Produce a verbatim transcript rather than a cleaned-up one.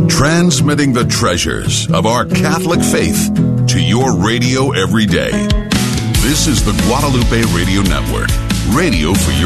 transmitting the treasures of our Catholic faith to your radio every day. This is the Guadalupe Radio Network, radio for your